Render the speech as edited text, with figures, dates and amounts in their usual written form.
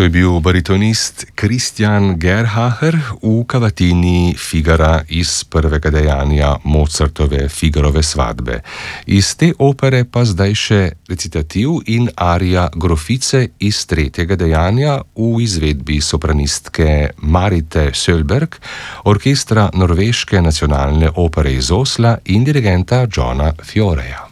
To je bil baritonist Christian Gerhaher v kavatini Figara iz prvega dejanja Mozartove Figarove svadbe. Iz te opere pa zdaj še recitativ in arija Grofice iz tretjega dejanja v izvedbi sopranistke Marite Sølberg, orkestra Norveške nacionalne opere iz Osla in dirigenta Johna Fioreja.